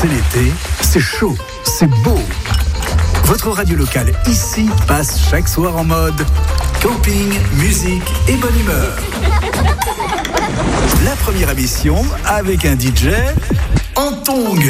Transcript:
C'est l'été, c'est chaud, c'est beau. Votre radio locale ici passe chaque soir en mode camping, musique et bonne humeur. La première émission avec un DJ en tongs.